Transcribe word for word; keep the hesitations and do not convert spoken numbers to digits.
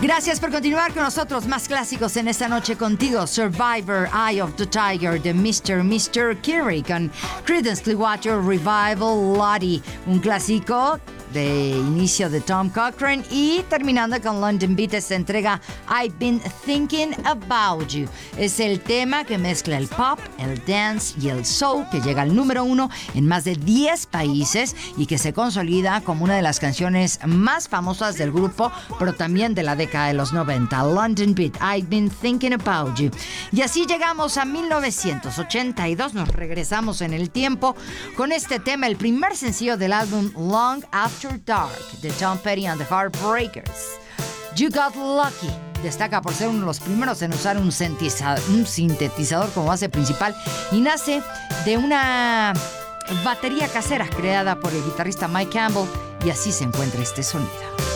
Gracias por continuar con nosotros. Más clásicos en esta noche contigo. Survivor, Eye of the Tiger de mister mister Carey con Creedence Clearwater Revival, Lottie, un clásico de inicio de Tom Cochrane, y terminando con London Beat, esta entrega I've Been Thinking About You. Es el tema que mezcla el pop, el dance y el soul, que llega al número uno en más de diez países y que se consolida como una de las canciones más famosas del grupo, pero también de la década de los noventa. London Beat, I've Been Thinking About You. Y así llegamos a mil novecientos ochenta y dos, nos regresamos en el tiempo con este tema, el primer sencillo del álbum Long After Dark de Tom Petty and the Heartbreakers. You Got Lucky destaca por ser uno de los primeros en usar un, un sintetizador como base principal y nace de una batería casera creada por el guitarrista Mike Campbell, y así se encuentra este sonido.